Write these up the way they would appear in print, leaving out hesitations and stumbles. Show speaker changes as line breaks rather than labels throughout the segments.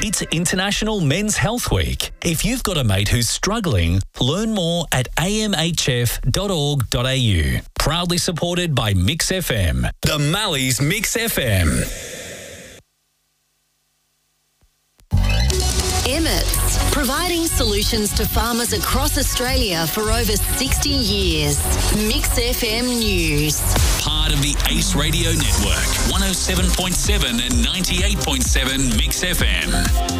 It's International Men's Health Week. If you've got a mate who's struggling, learn more at amhf.org.au. Proudly supported by Mix FM. The Mallee's Mix FM.
Emmett's, providing solutions to farmers across Australia for over 60 years. Mix FM News.
Part of the Ace Radio Network, 107.7 and 98.7 Mix FM.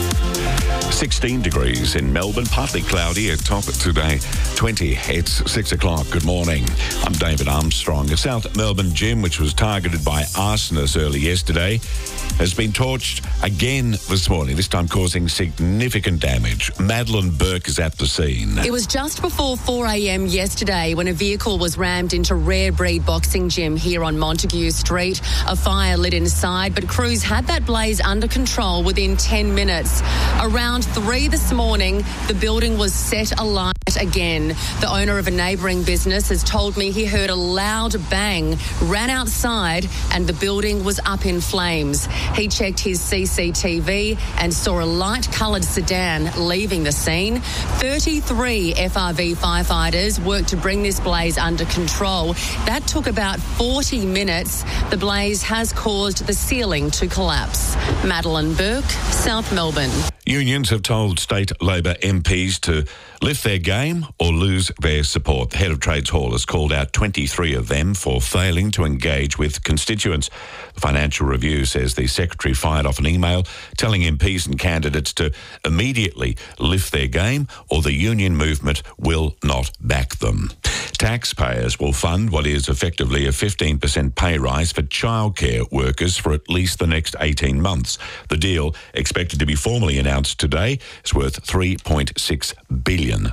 16 degrees in Melbourne, partly cloudy at top today. 20, it's 6 o'clock. Good morning. I'm David Armstrong. A South Melbourne gym, which was targeted by arsonists early yesterday, has been torched again this morning, this time causing significant damage. Madeline Burke is at the scene.
It was just before 4 a.m. yesterday when a vehicle was rammed into Rare Breed Boxing Gym here on Montague Street. A fire lit inside, but crews had that blaze under control within 10 minutes. Around 3 this morning, the building was set alight again. The owner of a neighbouring business has told me he heard a loud bang, ran outside, and the building was up in flames. He checked his CCTV and saw a light-coloured sedan leaving the scene. 33 FRV firefighters worked to bring this blaze under control. That took about 40 minutes. The blaze has caused the ceiling to collapse. Madeline Burke, South Melbourne.
Unions have told state Labor MPs to lift their game or lose their support. The head of Trades Hall has called out 23 of them for failing to engage with constituents. The Financial Review says the secretary fired off an email telling MPs and candidates to immediately lift their game or the union movement will not back them. Taxpayers will fund what is effectively a 15% pay rise for childcare workers for at least the next 18 months. The deal, expected to be formally announced today, is worth $3.6 billion.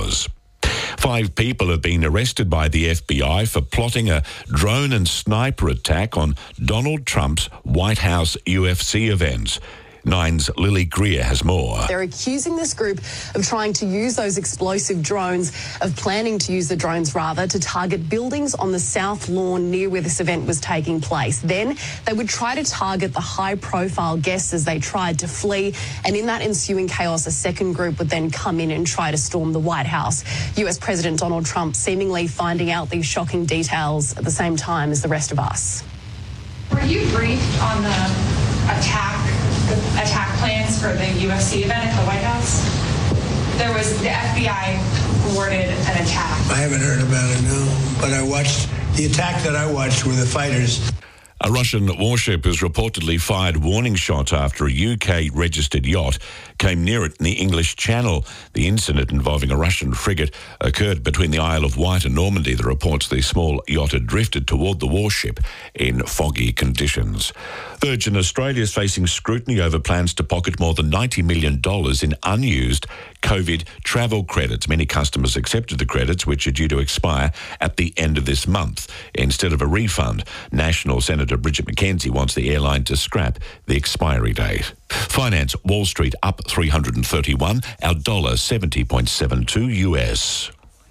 5 people have been arrested by the FBI for plotting a drone and sniper attack on Donald Trump's White House UFC events. Nine's Lily Greer has more.
They're accusing this group of trying to use those explosive drones, of planning to use the drones rather, to target buildings on the South Lawn near where this event was taking place. Then they would try to target the high-profile guests as they tried to flee, and in that ensuing chaos, a second group would then come in and try to storm the White House. US President Donald Trump seemingly finding out these shocking details at the same time as the rest of us.
Were you briefed on the attack plans for the UFC event at the White House? There was, the FBI awarded an attack.
I haven't heard about it, no. But the attack that I watched were the fighters.
A Russian warship has reportedly fired warning shots after a UK-registered yacht came near it in the English Channel. The incident involving a Russian frigate occurred between the Isle of Wight and Normandy. The reports the small yacht had drifted toward the warship in foggy conditions. Virgin Australia is facing scrutiny over plans to pocket more than $90 million in unused COVID travel credits. Many customers accepted the credits, which are due to expire at the end of this month. Instead of a refund, National Senator Bridget McKenzie wants the airline to scrap the expiry date. Finance, Wall Street up 331, our dollar 70.72 US.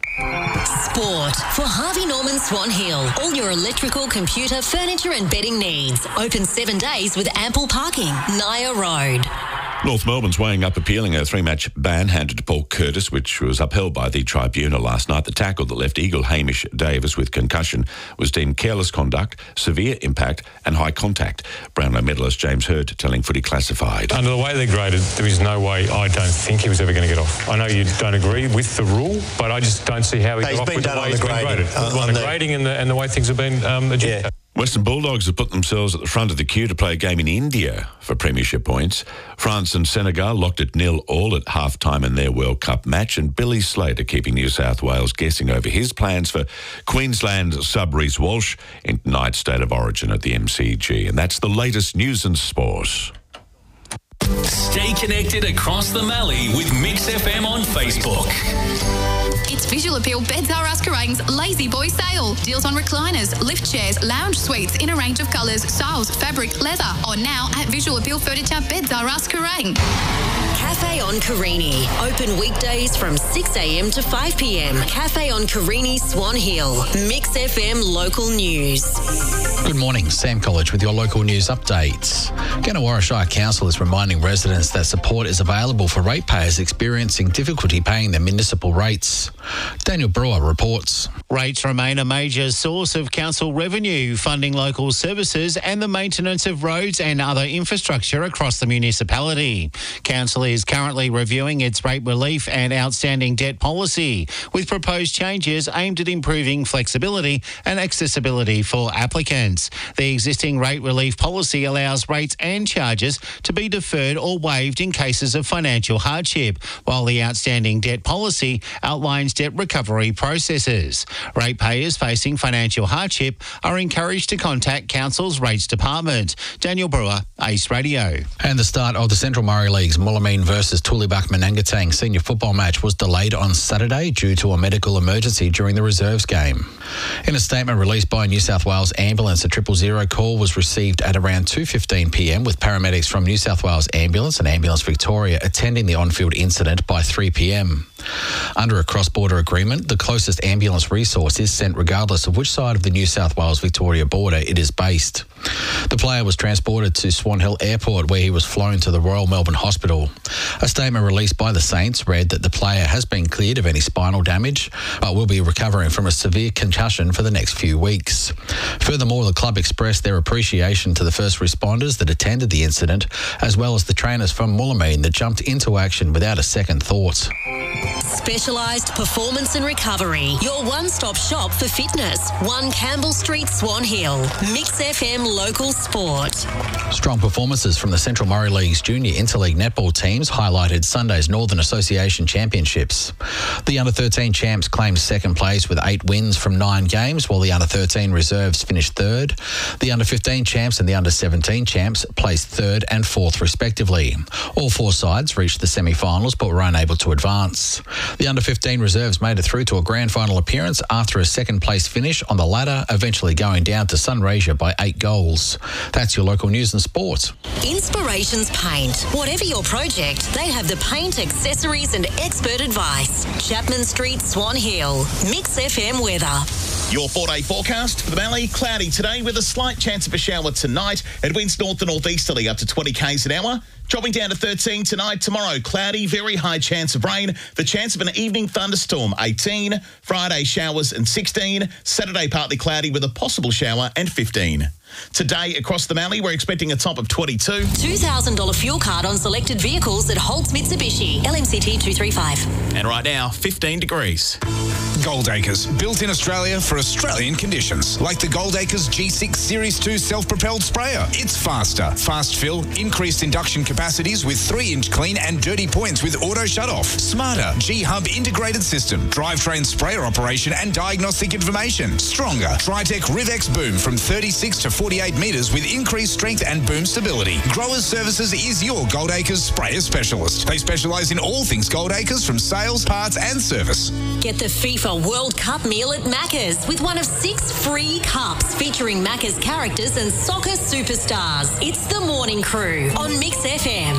Sport for Harvey Norman Swan Hill. All your electrical, computer, furniture and bedding needs. Open 7 days with ample parking. Naya Road.
North Melbourne's weighing up appealing a 3-match ban handed to Paul Curtis, which was upheld by the tribunal last night. The tackle that left Eagle Hamish Davis with concussion was deemed careless conduct, severe impact and high contact. Brownlow medalist James Hurd telling Footy Classified.
Under the way they're graded, there is no way I don't think he was ever going to get off. I know you don't agree with the rule, but I just don't see how he got off with the way he's been graded. On the grading and the way things have been adjudicated.
Western Bulldogs have put themselves at the front of the queue to play a game in India for premiership points. France and Senegal locked at 0-0 at half-time in their World Cup match, and Billy Slater keeping New South Wales guessing over his plans for Queensland sub-Reece Walsh in tonight's State of Origin at the MCG. And that's the latest news and sport.
Stay connected across the Mallee with Mix FM on Facebook.
It's Visual Appeal Beds R Us Kerrang's Lazy Boy Sale. Deals on recliners, lift chairs, lounge suites in a range of colours, styles, fabric, leather. On now at Visual Appeal Furniture Beds R Us Kerrang.
Cafe on Carini. Open weekdays from 6 a.m. to 5 p.m. Cafe on Carini, Swan Hill. Mix FM local news.
Good morning, Sam College with your local news updates. Gannawarra Shire Council is reminding residents that support is available for ratepayers experiencing difficulty paying their municipal rates. Daniel Brewer reports.
Rates remain a major source of council revenue, funding local services and the maintenance of roads and other infrastructure across the municipality. Council is currently reviewing its rate relief and outstanding debt policy, with proposed changes aimed at improving flexibility and accessibility for applicants. The existing rate relief policy allows rates and charges to be deferred or waived in cases of financial hardship, while the outstanding debt policy outlines debt recovery processes. Ratepayers facing financial hardship are encouraged to contact Council's Rates Department. Daniel Brewer, Ace Radio.
And the start of the Central Murray League's Mullameen versus Tulibak Manangatang senior football match was delayed on Saturday due to a medical emergency during the reserves game. In a statement released by New South Wales Ambulance, a 000 call was received at around 2:15 p.m. with paramedics from New South Wales Ambulance and Ambulance Victoria attending the on-field incident by 3 p.m. Under a cross-border agreement, the closest ambulance resource is sent regardless of which side of the New South Wales-Victoria border it is based. The player was transported to Swan Hill Airport, where he was flown to the Royal Melbourne Hospital. A statement released by the Saints read that the player has been cleared of any spinal damage, but will be recovering from a severe concussion for the next few weeks. Furthermore, the club expressed their appreciation to the first responders that attended the incident, as well as the trainers from Mullameen that jumped into action without a second thought.
Specialised Performance and Recovery. Your one-stop shop for fitness. 1 Campbell Street, Swan Hill. Mix FM local sport.
Strong performances from the Central Murray League's junior interleague netball teams highlighted Sunday's Northern Association Championships. The under-13 champs claimed second place with 8 wins from 9 games, while the under-13 reserves finished third. The under-15 champs and the under-17 champs placed third and fourth respectively. All 4 sides reached the semi-finals but were unable to advance. The under-15 reserves made it through to a grand final appearance after a second-place finish on the ladder, eventually going down to Sunraysia by 8 goals. That's your local news and sport.
Inspirations Paint. Whatever your project, they have the paint, accessories and expert advice. Chapman Street, Swan Hill. Mix FM weather.
Your 4-day forecast for the Valley. Cloudy today with a slight chance of a shower tonight. It winds north to northeasterly up to 20 k's an hour. Dropping down to 13 tonight. Tomorrow, cloudy, very high chance of rain. The chance of an evening thunderstorm, 18. Friday, showers and 16. Saturday, partly cloudy with a possible shower and 15. Today, across the Valley, we're expecting a top of 22.
$2,000 fuel card on selected vehicles at Holtz Mitsubishi. LMCT 235.
And right now, 15 degrees.
Goldacres, built in Australia for Australian conditions. Like the Goldacres G6 Series 2 self-propelled sprayer. It's faster, fast fill, increased induction capacities with 3-inch clean and dirty points with auto shut-off. Smarter, G-Hub integrated system, drivetrain sprayer operation and diagnostic information. Stronger, Tritech Rivex boom from 36 to 48 metres with increased strength and boom stability. Growers Services is your Goldacres sprayer specialist. They specialise in all things Goldacres, from sales, parts and service.
Get the FIFA World Cup meal at Macca's with one of 6 free cups featuring Macca's characters and soccer superstars. It's the Morning Crew on Mix FM.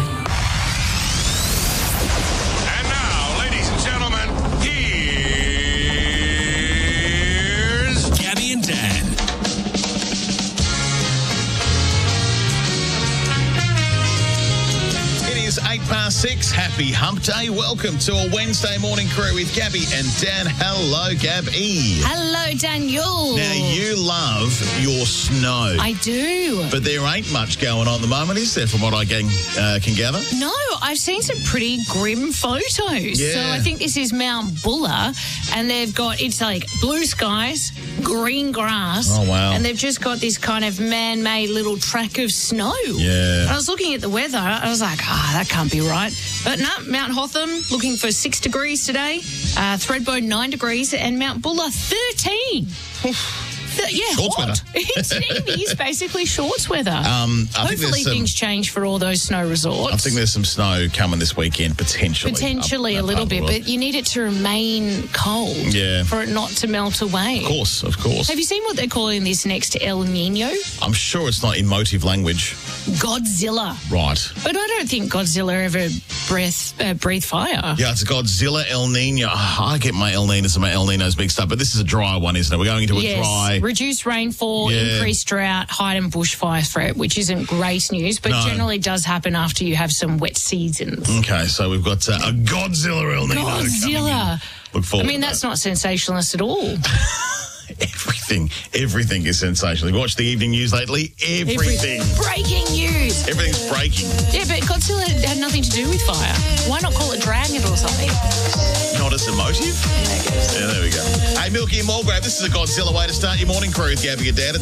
And now, ladies and gentlemen, here's
Gabby and Dan.
It is 6:08. Happy Hump Day. Welcome to a Wednesday Morning Crew with Gabby and Dan. Hello, Gabby.
Hello, Daniel.
Now, you love your snow.
I do.
But there ain't much going on at the moment, is there, from what I can gather?
No, I've seen some pretty grim photos.
Yeah.
So I think this is Mount Buller, and they've got, it's like blue skies, green grass.
Oh, wow.
And they've just got this kind of man-made little track of snow.
Yeah.
And I was looking at the weather, I was like, that can't be right. But no, Mount Hotham looking for 6 degrees today, Threadbone 9 degrees, and Mount Buller 13.
Shorts
hot.
weather.
It is basically shorts weather.
I think
Hopefully things change for all those snow resorts.
I think there's some snow coming this weekend, potentially.
Potentially a little bit, but you need it to remain cold for it not to melt away.
Of course.
Have you seen what they're calling this next El Nino?
I'm sure it's not emotive language.
Godzilla.
Right.
But I don't think Godzilla ever breathed fire.
Yeah, it's Godzilla El Nino. I get my El Ninos and my El Ninos mixed up, but this is a dry one, isn't it? We're going into a dry...
Reduced rainfall, increased drought, height and bushfire threat, which isn't great news, but generally does happen after you have some wet seasons.
Okay, so we've got a Godzilla El Nino
Godzilla.
Look forward to
that's not sensationalist at all.
Everything is sensational. You watched the evening news lately? Everything.
Breaking news.
Everything's breaking.
Yeah, but Godzilla had nothing to do with fire. Why not call it Dragon or something?
Not as emotive? Yeah, there we go. Hey, Milky and Mulgrave, this is a Godzilla way to start your morning crew with Gabby and Dan.